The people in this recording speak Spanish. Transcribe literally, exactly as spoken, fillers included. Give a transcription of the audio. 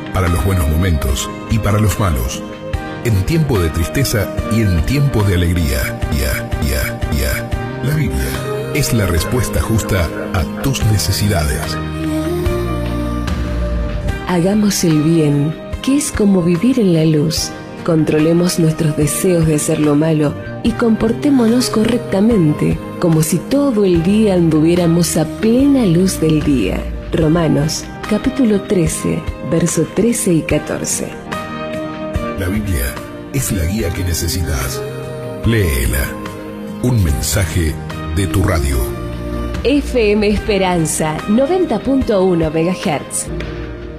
para los buenos momentos y para los malos, en tiempo de tristeza y en tiempo de alegría. Ya, ya, ya. La Biblia es la respuesta justa a tus necesidades. Hagamos el bien, que es como vivir en la luz. Controlemos nuestros deseos de hacer lo malo y comportémonos correctamente, como si todo el día anduviéramos a plena luz del día. Romanos, capítulo trece, verso trece y catorce. La Biblia es la guía que necesitas. Léela. Un mensaje de tu radio. F M Esperanza, noventa punto uno megahertz.